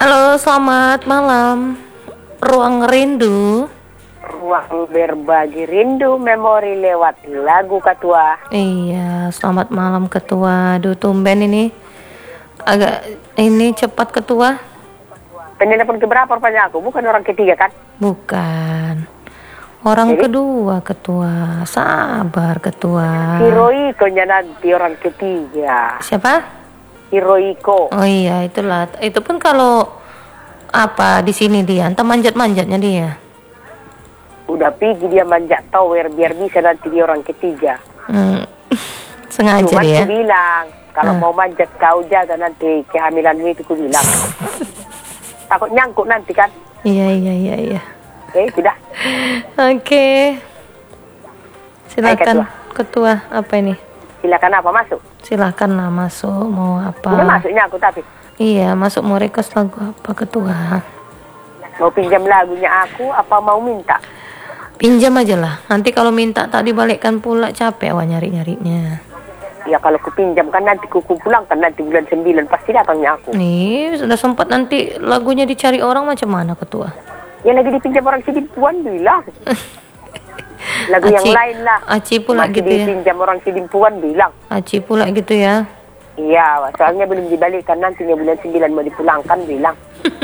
Halo, selamat malam. Ruang Rindu. Ruang berbagi rindu memori lewat lagu Ketua. Iya, selamat malam Ketua. Duh, tumben ini. Agak ini cepat Ketua. Penelpon keberapa rupanya aku? Bukan orang ketiga kan? Bukan. Orang Jadi? kedua Ketua. Sabar Ketua. Hiroiko nya nanti orang ketiga. Siapa? Hiroiko. Oh iya, itulah. Itu pun kalau apa di sini dia, entah manjat-manjatnya dia. Udah pergi dia manjat tower biar bisa nanti dia orang ketiga. Sengaja Cuman dia. aku bilang, kalau mau manjat kau jaga nanti kehamilanmu itu ku bilang. Takut nyangkut nanti kan? Iya. Sudah. Oke. Silakan Ketua, apa ini? Silakan apa masuk? Silakanlah masuk, mau apa? Udah masuknya aku tapi. Iya, masuk mau request lagu apa Ketua? Mau pinjam lagunya aku apa mau minta? Pinjam aja lah. Nanti kalau minta tak dibalikkan pula capek wah nyari-nyarinya. Ya kalau ku pinjam kan nanti ku pulang kan nanti bulan 9 pasti datangnya aku. Nih, sudah sempat nanti lagunya dicari orang macam mana Ketua? Ya lagi dipinjam orang Sidimpuan bilang. Lagu yang lain lah. Aci pula masih gitu ya. Dipinjam orang Sidimpuan bilang. Aci pula gitu ya. Iya, soalnya belum dibalikkan nantinya bulan 9 mau dipulangkan bilang.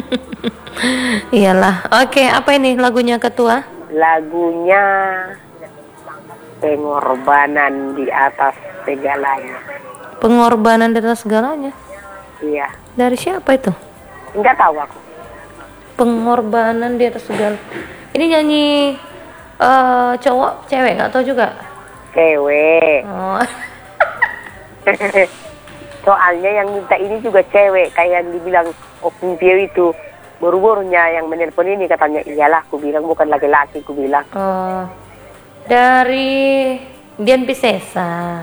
Iyalah. Oke, apa ini lagunya Ketua? Lagunya Pengorbanan di atas segalanya. Pengorbanan dari segalanya. Iya. Dari siapa itu? Enggak tahu aku. Pengorbanan di atas segala. Ini nyanyi cowok, cewek nggak tahu juga. Cewek. Oh. Soalnya yang minta ini juga cewek, kayak yang dibilang Opung Pio itu. Buru-burunya yang menelpon ini katanya, iyalah, ku bilang bukan laki-laki, ku bilang. Oh. Dari Dian Piscesa.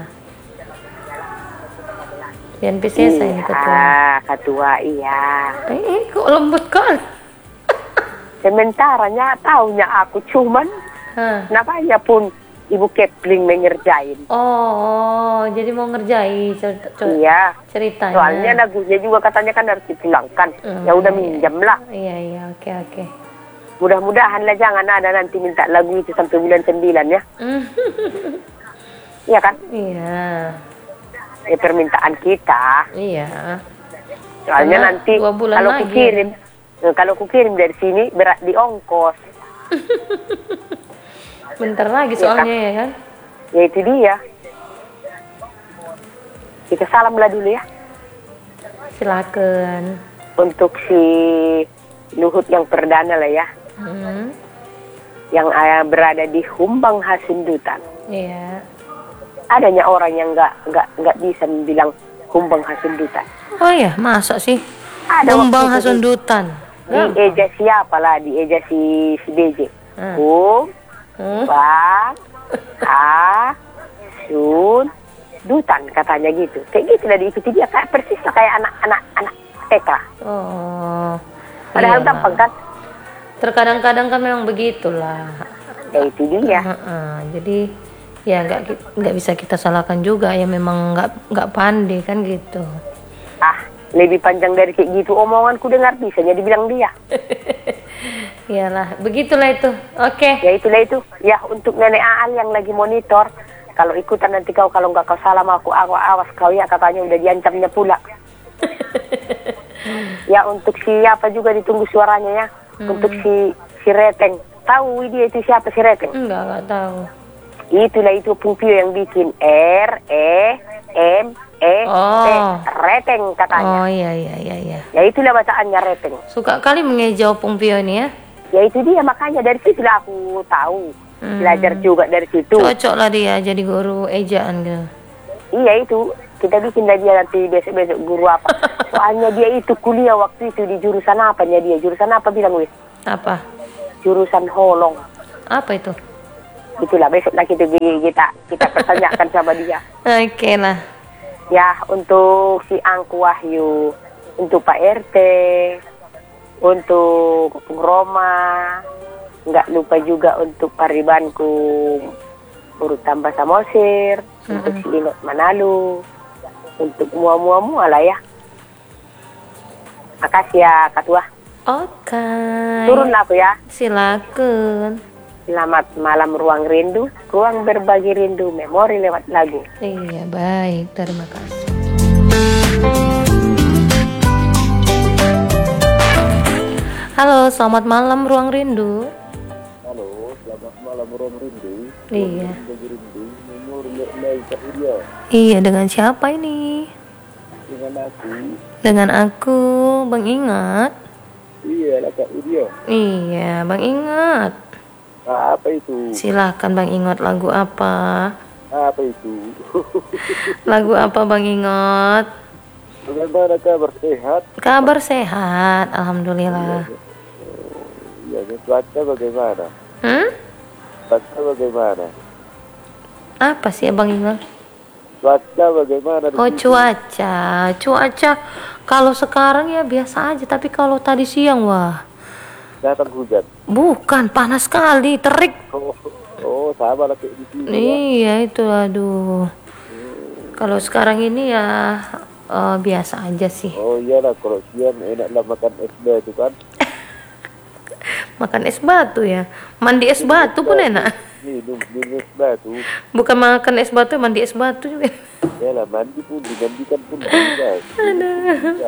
Dian Piscesa ini Ketua. Ketua, iya. Kok lembut kan? Sementaranya taunya aku cuman namanya pun Ibu Kepling mengerjain. Oh, jadi mau ngerjain iya. Ceritanya. Soalnya lagunya juga katanya kan harus dipulangkan. Ya udah minjam lah. Iya, oke. Mudah-mudahan lah jangan ada nanti minta lagu itu sampai bulan 9 ya. Iya kan? Iya. Permintaan kita. Iya. Soalnya karena nanti 2 bulan kalau ku kirim dari sini berat di ongkos. Bentar lagi soalnya ya kan? Ya itu dia. Kita salamlah dulu ya. Silakan. Untuk si Luhut yang perdana lah ya. Yang berada di Humbang Hasundutan. Iya. Adanya orang yang nggak bisa bilang Humbang Hasundutan. Oh ya, masa sih? Ada Humbang Hasundutan. Di eja siapa lah? Di eja si BJ. Bang, Dutan katanya gitu. Kayak gitu lah diikuti dia kayak persis lah kayak anak TK. Oh. Padahal gampang kan? Terkadang-kadang kan memang begitulah. Ya itu dia. Jadi ya nggak bisa kita salahkan juga ya memang nggak pandai kan gitu. Lebih panjang dari kayak gitu omonganku dengar bisa jadi bilang dia. Iyalah, begitulah itu. Oke. Ya itulah itu. Ya untuk nenek Aal yang lagi monitor, kalau ikutan nanti kau kalau nggak kau salam aku awas kau ya katanya udah diancamnya pula. Ya untuk siapa juga ditunggu suaranya ya. Untuk si Reteng. Tahu dia itu siapa si Reteng? Enggak tahu. Itulah itu Pupio yang bikin Reteng katanya. Oh iya. Ya itulah bacaannya Reteng. Suka kali mengeja Opung Pio ini ya. Ya itu dia makanya dari situ lah aku tahu. Belajar juga dari situ. Cocok lah dia jadi guru ejaan gitu. Iya itu. Kita bikin lah dia nanti besok-besok guru apa. Soalnya dia itu kuliah waktu itu di jurusan apanya dia. Jurusan apa bilang wis? Apa? Jurusan holong. Apa itu? Itulah besok lah kita pertanyakan sama dia. Oke lah. Ya untuk si Angku Wahyu, untuk Pak RT, untuk Roma, nggak lupa juga untuk paribanku Urut Tambah Samosir, untuk si Inot Manalu, untuk mua lah ya. Makasih ya Kak Tua. Oke. Turun aku ya. Silakan. Selamat malam ruang rindu, ruang berbagi rindu, memori lewat lagu. Iya, baik. Terima kasih. Halo, selamat malam ruang rindu. Halo, selamat malam ruang rindu. Iya. Berbagi rindu, memori lewat lagu. Iya, dengan siapa ini? Dengan aku. Dengan aku, Bang Ingat. Iya lah Kak Udia. Iya, Bang Ingat. Apa itu? Silakan Bang Ingat, lagu apa? Apa itu? Lagu apa Bang Ingat? Bagaimana kabar sehat? Kabar sehat, alhamdulillah. Iya, cuaca bagaimana? Cuaca bagaimana? Apa sih Bang Ingat? Cuaca bagaimana? Oh, cuaca kalau sekarang ya biasa aja, tapi kalau tadi siang wah, Datang hujan. bukan, panas sekali, terik. Oh, sama lah kayak di sini. Iya itu, aduh. Kalau sekarang ini ya biasa aja sih. Oh iyalah, kalau siang enaklah makan es batu kan? Makan es batu ya, mandi es batu pun enak. Minum es batu. Bukan makan es batu, mandi es batu juga. Yalah, mandi pun dimandikan pun bisa. Bisa.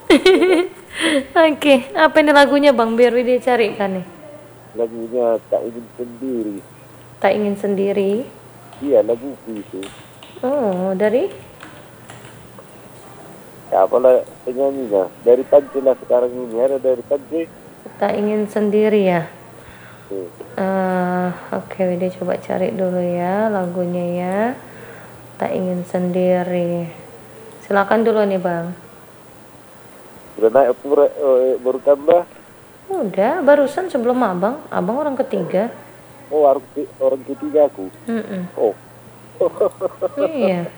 Oke, apa ini lagunya Bang? Biar dia carikan nih. Lagunya Tak Ingin Sendiri. Tak ingin sendiri. Iya, lagu itu. Oh, dari? Ya, apalah penyanyinya. Dari Panci lah sekarang ini. Ada dari Panci. Tak ingin sendiri ya. Tuh. Oke, dia coba cari dulu ya lagunya ya. Tak ingin sendiri. Silakan dulu nih Bang. Sudah naik baru tambah. Udah, barusan sebelum abang. Abang orang ketiga. Oh, orang ketiga aku. Oh. Iya.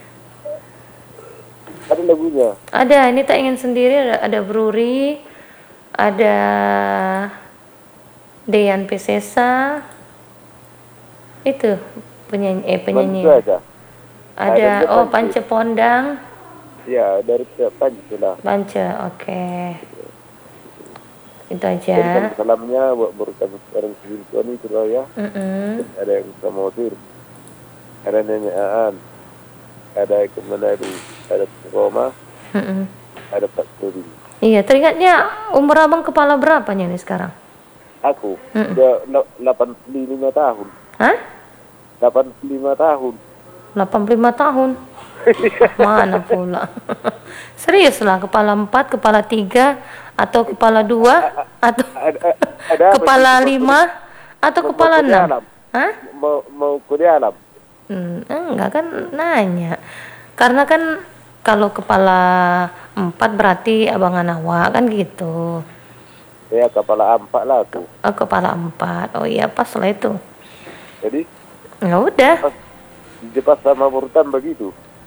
Ada lagunya. Ada, ini tak ingin sendiri. Ada Bruri, ada Dean Piscesa. Itu penyanyi. Itu aja. Ada Ada Pance Pondang. Ya, dari Panci lah. Pance, oke. Itu Jadi aja. salamnya buat orang selingkuhan itu lah ya. Ada yang sama Tur. Ada Nenek Aan. Ada kemana itu? Ada Roma. Ada Pak Turi. Iya, teringatnya umur abang kepala berapanya nih sekarang? Aku udah 85 tahun. Hah? 85 tahun. 85 tahun? Mana pula? Serius lah, kepala 4, kepala 3, atau kepala 2, atau Ada apa kepala sih? 5, atau kepala 6? Hah? Mau kuliah alam. Enggak kan nanya. Karena kan kalau kepala 4 berarti abang Anawa kan gitu. Ya, kepala 4 lah aku. Oh, kepala 4. Oh iya, pas lah itu. Jadi Ya udah. pas sama urutan begitu.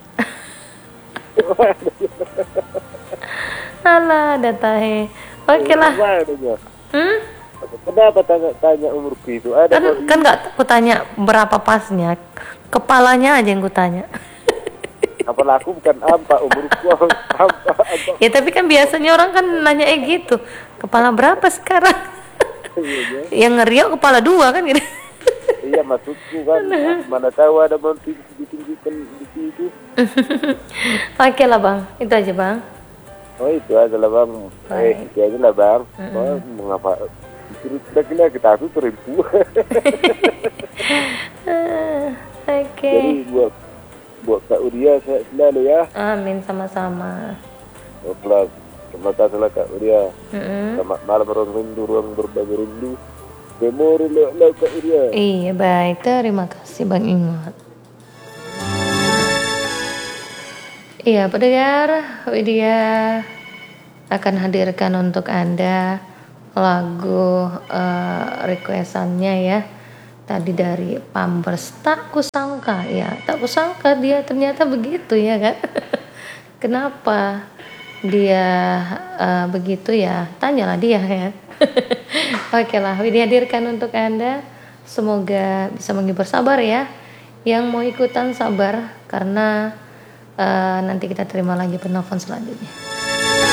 Alah, datahe. Oke lah. Kenapa tanya umurku itu? Ada Kan nggak aku tanya berapa pasnya. Kepalanya aja yang ku tanya. apalah aku bukan apa umurku apa. Ya tapi kan biasanya orang kan nanya gitu. Kepala berapa sekarang? Yang ngeriok kepala 2 kan gitu. Iya, maksudku kan mana tahu ada mau ditunjukkan di situ. Oke lah Bang, itu aja Bang. Oh, itu adalah Bang. Itu aja lah Bang. Oh, mengapa disuruh kita aku teripu. Oke. Jadi buat Kak Udia sehat selalu ya. Amin, sama-sama. Oke, terima kasih lah Kak Udia. Selamat malam ruang rindu, ruang berbagi rindu. Memori lo Kak Udia. Iya baik, terima kasih Bang Ingat. Iya pendengar, Widya akan hadirkan untuk Anda lagu requestannya ya. Tadi dari Pampers. Tak kusangka ya, tak kusangka dia ternyata begitu ya kan. Kenapa dia begitu ya, tanyalah dia ya. Oke lah, dihadirkan untuk Anda. Semoga bisa menghibur, sabar ya. Yang mau ikutan sabar karena nanti kita terima lagi penelpon selanjutnya.